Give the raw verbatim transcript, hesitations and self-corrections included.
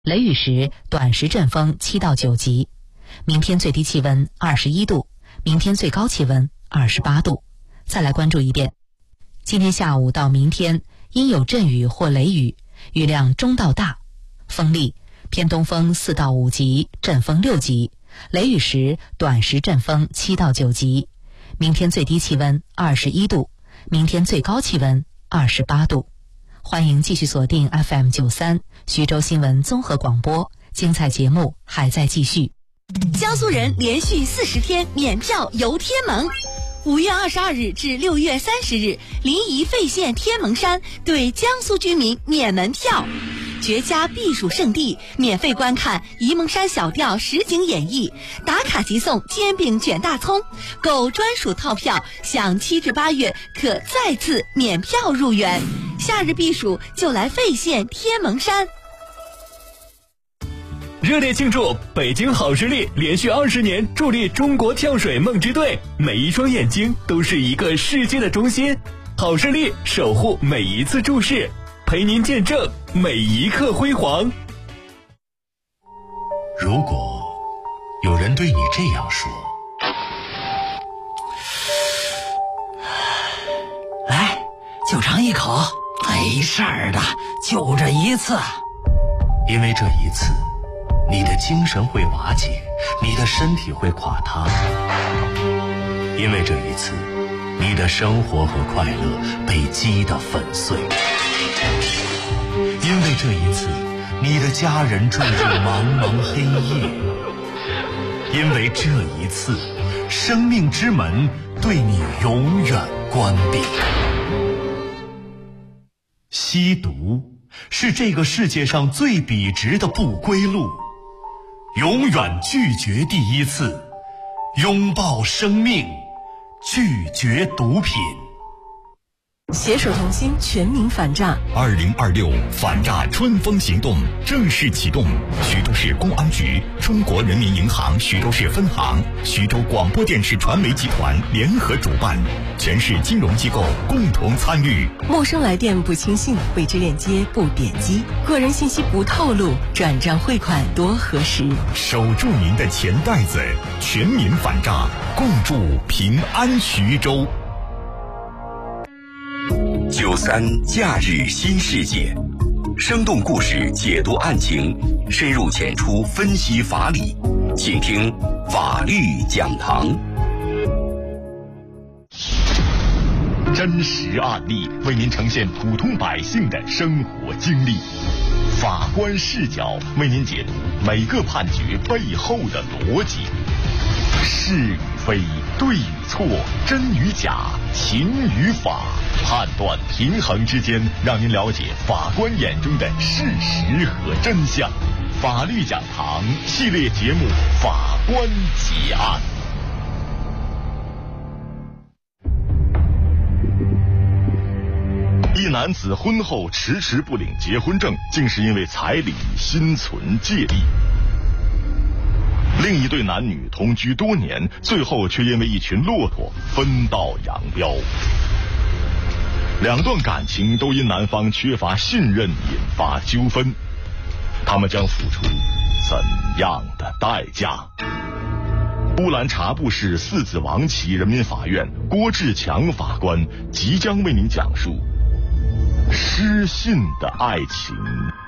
雷雨时短时阵风七到九级。明天最低气温二十一度，明天最高气温二十八度。再来关注一遍，今天下午到明天阴有阵雨或雷雨，雨量中到大，风力偏东风四到五级，阵风六级，雷雨时短时阵风七到九级。明天最低气温二十一度，明天最高气温二十八度。欢迎继续锁定 F M 九三徐州新闻综合广播，精彩节目还在继续。 江苏人连续四十天免票游天门。五月二十二日至六月三十日，临沂费县天门山对江苏居民免门票，绝佳避暑胜地，免费观看沂蒙山小调实景演绎，打卡即送煎饼卷大葱，购专属套票享七至八月可再次免票入园。夏日避暑就来费县天门山。 热烈庆祝北京好视力连续二十年助力中国跳水梦之队，每一双眼睛都是一个世界的中心，好视力守护每一次注视，陪您见证每一刻辉煌。 如果有人对你这样说， 来，就尝一口，没事儿的，就这一次。 因为这一次你的精神会瓦解，你的身体会垮塌。因为这一次，你的生活和快乐被击得粉碎。因为这一次，你的家人坠入茫茫黑夜。因为这一次，生命之门对你永远关闭。吸毒是这个世界上最笔直的不归路。永远拒绝第一次，拥抱生命，拒绝毒品。 携手同心，全民反诈。 二零二六反诈春风行动正式启动，徐州市公安局、中国人民银行徐州市分行、徐州广播电视传媒集团联合主办，全市金融机构共同参与。 陌生来电不轻信，未知链接不点击，个人信息不透露，转账汇款多核实。 守住您的钱袋子，全民反诈，共筑平安徐州。 九三假日新世界，生动故事解读案情，深入浅出分析法理，请听法律讲堂。 真实案例为您呈现普通百姓的生活经历，法官视角为您解读每个判决背后的逻辑，是与非，对与错，真与假，情与法，判断平衡之间，让您了解法官眼中的事实和真相。法律讲堂系列节目《法官结案》。一男子婚后迟迟不领结婚证，竟是因为彩礼心存芥蒂。另一对男女同居多年，最后却因为一群骆驼分道扬镳。两段感情都因男方缺乏信任引发纠纷，他们将付出怎样的代价？乌兰察布市四子王旗人民法院郭志强法官即将为您讲述失信的爱情。